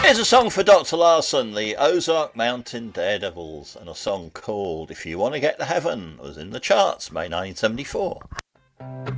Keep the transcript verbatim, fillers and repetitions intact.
Here's a song for Doctor Larson, the Ozark Mountain Daredevils, and a song called If You Want to Get to Heaven was in the charts May nineteen seventy-four.